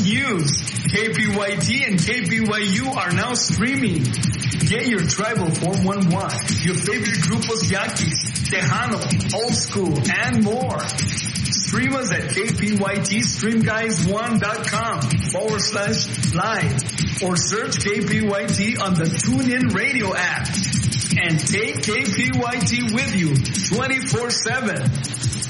news. KPYT and KPYU are now streaming. Get your tribal 411, your favorite grupos Yaquis, Tejano, Old School, and more. Stream us at kpytstreamguys1.com/live or search KPYT on the TuneIn Radio app. And take KPYT with you 24/7.